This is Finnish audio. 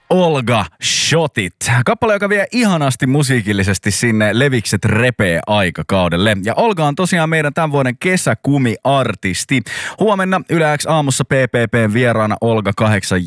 Olga Shotit. Kappale, joka vie ihanasti musiikillisesti sinne Levikset repee aikakaudelle. Ja Olga on tosiaan meidän tämän vuoden kesäkumi-artisti. Huomenna Yle X aamussa PPP:n vieraana Olga 8